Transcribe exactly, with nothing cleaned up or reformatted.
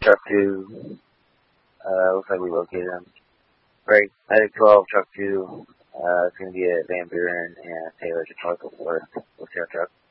truck two, uh, looks like we located him. Great. Medic twelve, truck two, uh, it's going to be at Van Buren and Taylor Chicago Forest. We'll see our truck.